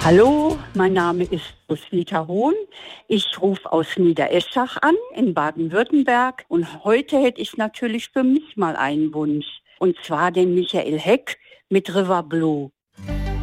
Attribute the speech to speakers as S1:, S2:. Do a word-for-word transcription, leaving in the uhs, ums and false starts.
S1: Hallo, mein Name ist Roswitha Hohn. Ich rufe aus Niedereschach an in Baden-Württemberg und heute hätte ich natürlich für mich mal einen Wunsch. Und zwar den Michael Heck mit River Blue.